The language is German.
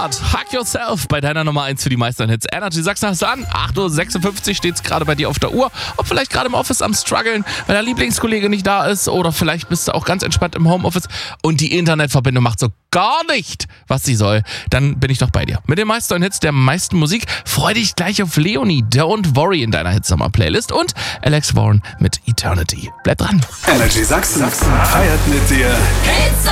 Start. Hug Yourself bei deiner Nummer 1 für die Meistern-Hits. Energy Sachsen hast du an. 8.56 Uhr steht es gerade bei dir auf der Uhr. Ob vielleicht gerade im Office am struggeln, weil der Lieblingskollege nicht da ist, oder vielleicht bist du auch ganz entspannt im Homeoffice und die Internetverbindung macht so gar nicht, was sie soll. Dann bin ich doch bei dir. Mit den Meistern-Hits der meisten Musik freu dich gleich auf Leonie, Don't Worry in deiner Hitsommer-Playlist und Alex Warren mit Eternity. Bleib dran. Energy Sachsen feiert mit dir